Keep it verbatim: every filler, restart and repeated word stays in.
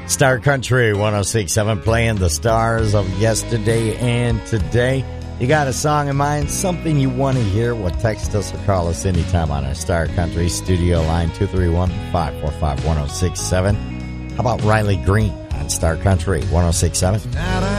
Star Country one oh six point seven, playing the stars of yesterday and today. You got a song in mind, something you want to hear? Well, text us or call us anytime on our Star Country studio line, two three one, five four five, one oh six seven. How about Riley Green on Star Country one oh six point seven?